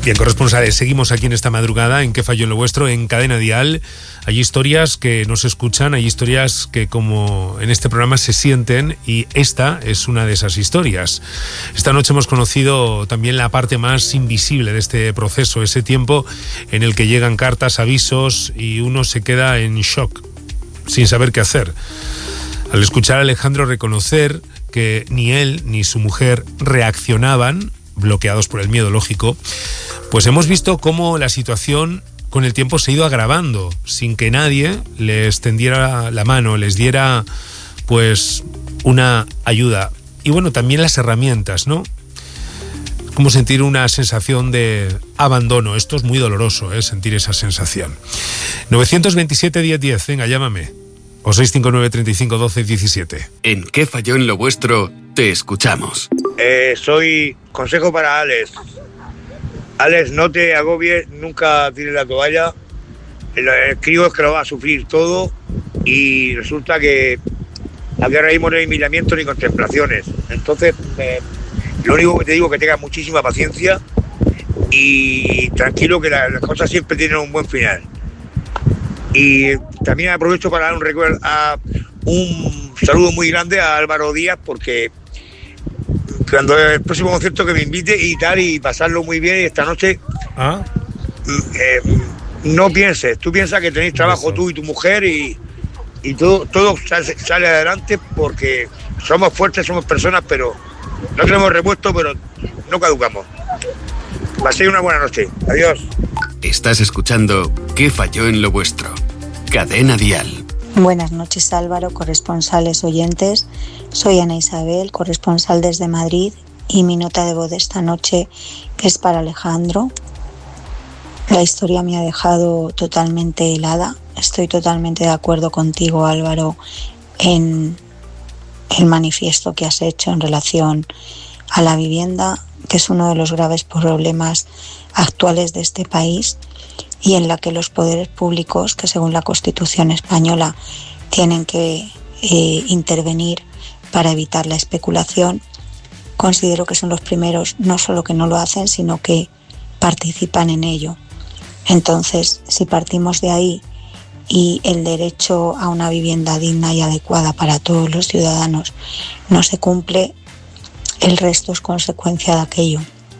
Bien, corresponsales, seguimos aquí en esta madrugada en ¿Qué falló en lo vuestro? En Cadena Dial. Hay historias que no se escuchan, hay historias que como en este programa se sienten, y esta es una de esas historias. Esta noche hemos conocido también la parte más invisible de este proceso, ese tiempo en el que llegan cartas, avisos y uno se queda en shock, sin saber qué hacer. Al escuchar a Alejandro reconocer que ni él ni su mujer reaccionaban, bloqueados por el miedo, lógico, pues hemos visto cómo la situación con el tiempo se ha ido agravando, sin que nadie les tendiera la mano, les diera pues una ayuda. Y bueno, también las herramientas, ¿no? Como sentir una sensación de abandono. Esto es muy doloroso, sentir esa sensación. 927-1010, venga, llámame. O 659-35-12-17. En ¿Qué falló en lo vuestro? Te escuchamos. Soy consejo para Alex. Alex, no te agobies, nunca tires la toalla. El crío es que lo va a sufrir todo y resulta que aquí ahora mismo no hay miramientos ni contemplaciones. Entonces, lo único que te digo es que tengas muchísima paciencia y tranquilo, que las cosas siempre tienen un buen final. Y también aprovecho para dar un saludo muy grande a Álvaro Díaz, porque cuando el próximo concierto que me invite y tal, y pasarlo muy bien, y esta noche no pienses, tú piensas que tenéis trabajo tú y tu mujer y todo sale adelante, porque somos fuertes, somos personas, pero no tenemos repuesto, pero no caducamos. Paséis una buena noche, adiós. Estás escuchando ¿Qué falló en lo vuestro? Cadena Dial. Buenas noches, Álvaro, corresponsales oyentes. Soy Ana Isabel, corresponsal desde Madrid, y mi nota de voz de esta noche es para Alejandro. La historia me ha dejado totalmente helada. Estoy totalmente de acuerdo contigo, Álvaro, en el manifiesto que has hecho en relación a la vivienda, que es uno de los graves problemas actuales de este país, y en la que los poderes públicos, que según la Constitución española tienen que intervenir para evitar la especulación, considero que son los primeros no solo que no lo hacen, sino que participan en ello. Entonces, si partimos de ahí y el derecho a una vivienda digna y adecuada para todos los ciudadanos no se cumple, el resto es consecuencia de aquello.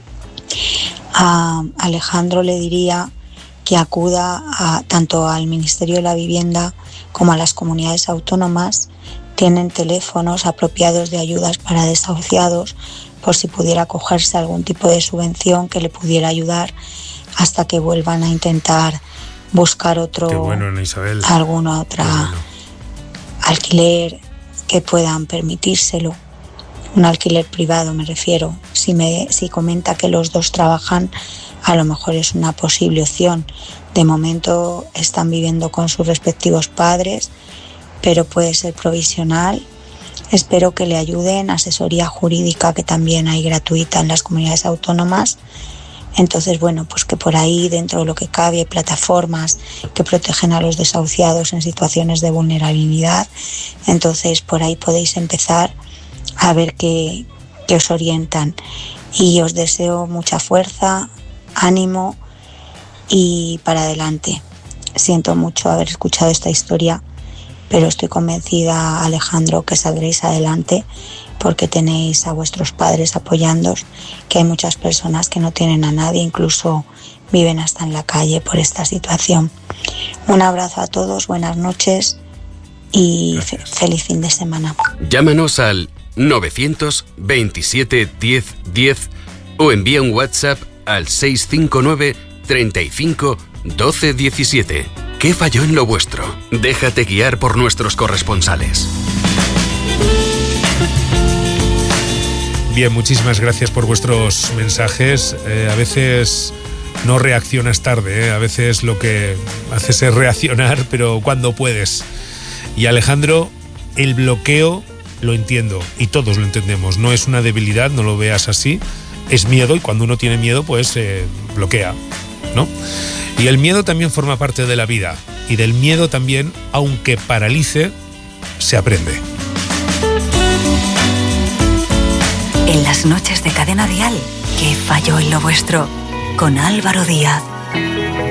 A Alejandro le diría que acuda tanto al Ministerio de la Vivienda como a las comunidades autónomas. Tienen teléfonos apropiados de ayudas para desahuciados, por si pudiera acogerse a algún tipo de subvención que le pudiera ayudar hasta que vuelvan a intentar buscar alguna otra alquiler que puedan permitírselo. Un alquiler privado me refiero. Si comenta que los dos trabajan, a lo mejor es una posible opción. De momento están viviendo con sus respectivos padres, pero puede ser provisional. Espero que le ayuden, asesoría jurídica que también hay gratuita en las comunidades autónomas. Entonces, bueno, pues que por ahí, dentro de lo que cabe, hay plataformas que protegen a los desahuciados en situaciones de vulnerabilidad. Entonces, por ahí podéis empezar a ver qué os orientan. Y os deseo mucha fuerza, ánimo y para adelante. Siento mucho haber escuchado esta historia, pero estoy convencida, Alejandro, que saldréis adelante, porque tenéis a vuestros padres apoyándoos, que hay muchas personas que no tienen a nadie, incluso viven hasta en la calle por esta situación. Un abrazo a todos, buenas noches y feliz fin de semana. Llámanos al 927 10 10 o envía un WhatsApp al 659 35 12 17. ¿Qué falló en lo vuestro? Déjate guiar por nuestros corresponsales. Bien, muchísimas gracias por vuestros mensajes. A veces no reaccionas tarde, a veces lo que haces es reaccionar, pero cuando puedes. Y Alejandro, el bloqueo lo entiendo y todos lo entendemos. No es una debilidad, no lo veas así. Es miedo, y cuando uno tiene miedo, pues bloquea, ¿no? Y el miedo también forma parte de la vida. Y del miedo también, aunque paralice, se aprende. En las noches de Cadena Dial, ¿qué falló en lo vuestro? con Álvaro Díaz.